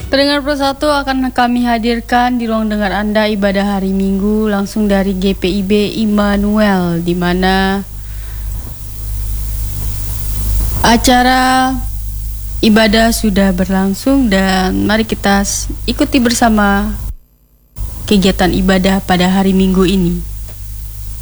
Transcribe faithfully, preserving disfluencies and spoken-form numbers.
Pendengar Persatu akan kami hadirkan di ruang dengar Anda ibadah hari Minggu langsung dari G P I B Immanuel, di mana acara ibadah sudah berlangsung dan mari kita ikuti bersama kegiatan ibadah pada hari Minggu ini.